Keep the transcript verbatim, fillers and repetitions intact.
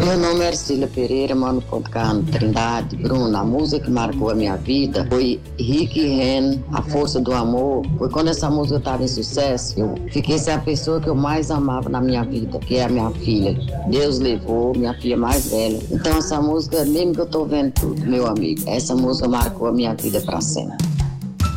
Meu nome é Ercília Pereira, moro no Ponto Carrano, Trindade. Bruno, a música que marcou a minha vida foi Rick Ren, A Força do Amor. Foi quando essa música estava em sucesso, eu fiquei sem a pessoa que eu mais amava na minha vida, que é a minha filha. Deus levou, minha filha mais velha. Então essa música, mesmo que eu tô vendo tudo, meu amigo, essa música marcou a minha vida para sempre.